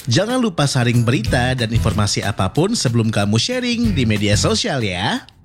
Jangan lupa saring berita dan informasi apapun sebelum kamu sharing di media sosial ya.